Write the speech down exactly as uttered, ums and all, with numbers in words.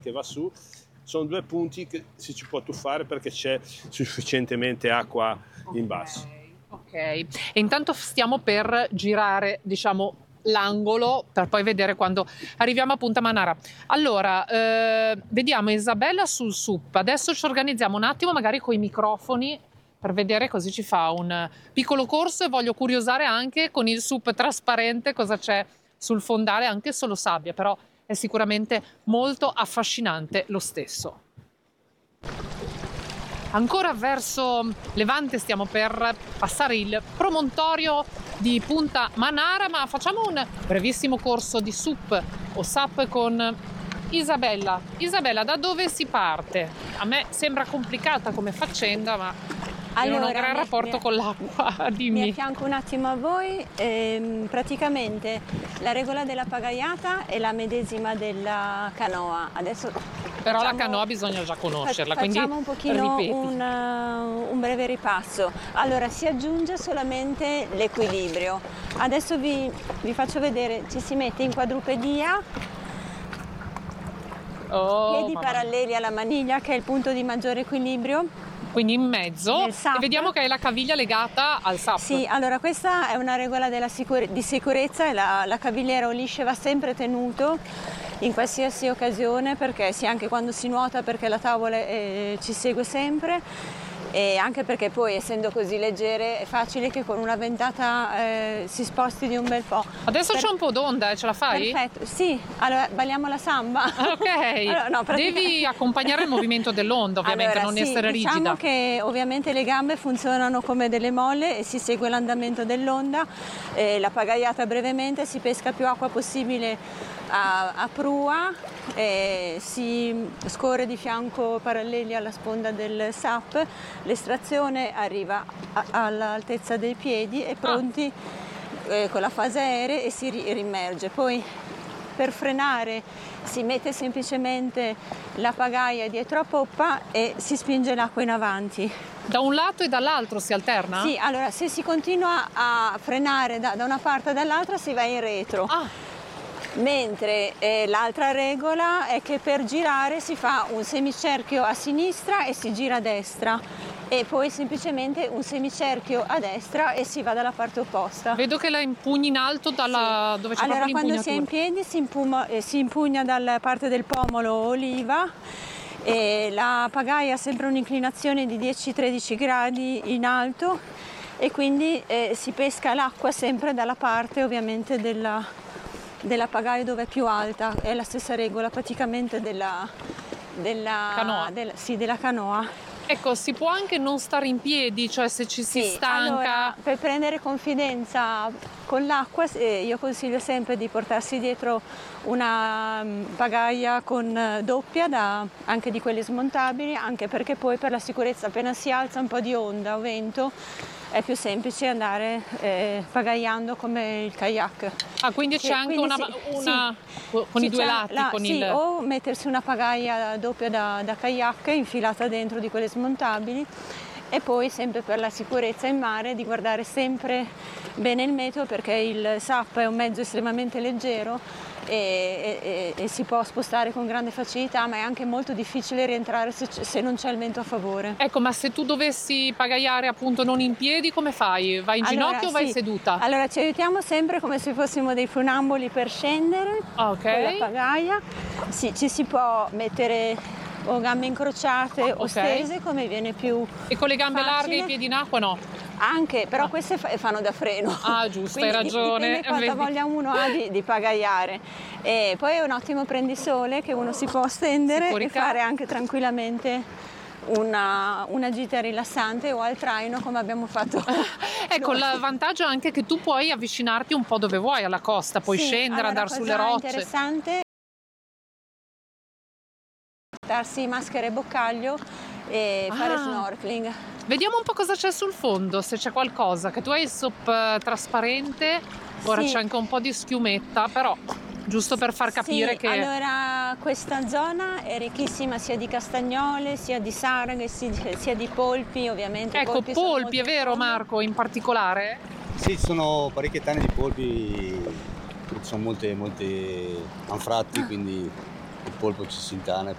che va su, sono due punti che si ci può tuffare perché c'è sufficientemente acqua in basso. Ok, e intanto stiamo per girare, diciamo, l'angolo per poi vedere quando arriviamo a Punta Manara. Allora, eh, vediamo Isabella sul S U P. Adesso ci organizziamo un attimo, magari con i microfoni, per vedere, così ci fa un piccolo corso, e voglio curiosare anche con il S U P trasparente cosa c'è sul fondale, anche solo sabbia, però è sicuramente molto affascinante lo stesso. Ancora verso Levante stiamo per passare il promontorio di Punta Manara, ma facciamo un brevissimo corso di S U P o S A P con Isabella. Isabella, da dove si parte? A me sembra complicata come faccenda, ma allora, io non ho un gran rapporto mi, con l'acqua, dimmi. Mi affianco un attimo a voi. Ehm, praticamente la regola della pagaiata è la medesima della canoa. Adesso Però facciamo, la canoa bisogna già conoscerla, quindi facciamo un pochino un, uh, un breve ripasso. Allora, si aggiunge solamente l'equilibrio. Adesso vi, vi faccio vedere, ci si mette in quadrupedia, oh, piedi paralleli alla maniglia, che è il punto di maggiore equilibrio. Quindi in mezzo, e vediamo che è la caviglia legata al S A P. Sì, allora questa è una regola della sicur- di sicurezza, e la, la cavigliera o lisce va sempre tenuto in qualsiasi occasione, perché sì, anche quando si nuota, perché la tavola eh, ci segue sempre, e anche perché poi, essendo così leggere, è facile che con una ventata eh, si sposti di un bel po'. Adesso per... c'è un po' d'onda, eh, ce la fai? Perfetto, sì, allora balliamo la samba. Ok, allora, no, praticamente... devi accompagnare il movimento dell'onda, ovviamente, allora, non sì, essere rigida. Diciamo che ovviamente le gambe funzionano come delle molle e si segue l'andamento dell'onda. Eh, la pagaiata brevemente, si pesca più acqua possibile a, a prua, eh, si scorre di fianco paralleli alla sponda del S A P, l'estrazione arriva a, all'altezza dei piedi e pronti ah. eh, con la fase aerea, e si ri- rimerge. Poi per frenare si mette semplicemente la pagaia dietro a poppa e si spinge l'acqua in avanti. Da un lato e dall'altro si alterna? Sì, allora se si continua a frenare da, da una parte e dall'altra si va in retro. Ah. Mentre eh, l'altra regola è che per girare si fa un semicerchio a sinistra e si gira a destra, e poi semplicemente un semicerchio a destra e si va dalla parte opposta. Vedo che la impugni in alto dalla sì. dove c'è allora, proprio l'impugnatura. Quando si è in piedi si, impuma, eh, si impugna dalla parte del pomolo oliva, e la pagaia ha sempre un'inclinazione di dieci tredici gradi in alto, e quindi eh, si pesca l'acqua sempre dalla parte, ovviamente, della della pagaia dove è più alta. È la stessa regola praticamente della, della canoa. Del, sì, della canoa. Ecco, si può anche non stare in piedi, cioè se ci si sì, stanca. Allora, per prendere confidenza con l'acqua, eh, io consiglio sempre di portarsi dietro una pagaia con doppia, da, anche di quelle smontabili, anche perché poi per la sicurezza, appena si alza un po' di onda o vento, è più semplice andare eh, pagaiando come il kayak. Ah, quindi c'è anche una, sì, una sì, con sì, i due lati, la, con sì, il... o mettersi una pagaia doppia da, da kayak infilata dentro di quelle smontabili, e poi sempre per la sicurezza in mare di guardare sempre bene il meteo, perché il S A P è un mezzo estremamente leggero e, e, e si può spostare con grande facilità, ma è anche molto difficile rientrare se, se non c'è il vento a favore. Ecco, ma se tu dovessi pagaiare appunto non in piedi, come fai? Vai in allora, ginocchio o vai sì. seduta? Allora ci aiutiamo sempre come se fossimo dei funamboli per scendere. Okay. Con la pagaia. Sì, ci si può mettere o gambe incrociate o okay. stese, come viene più E con le gambe facile. larghe e i piedi in acqua no? Anche, però ah. queste fa- fanno da freno. Ah, giusto, Quindi hai ragione. Dipende quanta Vedi. voglia uno ha di, di pagaiare. E poi è un ottimo prendisole che uno si può stendere e fare anche tranquillamente una, una gita rilassante o al traino, come abbiamo fatto. Ecco, il vantaggio è anche che tu puoi avvicinarti un po' dove vuoi alla costa, puoi sì, scendere, allora, andare sulle rocce. Interessante darsi maschera e boccaglio e ah. fare snorkeling. Vediamo un po' cosa c'è sul fondo, se c'è qualcosa, che tu hai il S U P trasparente, ora sì. C'è anche un po' di schiumetta, però giusto per far capire sì, che... Allora, questa zona è ricchissima sia di castagnole, sia di sarghe, sia di polpi, ovviamente. Ecco, polpi, polpi è vero fondi. Marco, in particolare? Sì, ci sono parecchie tane di polpi, ci sono molte, molte anfratti, quindi il polpo ci si intana.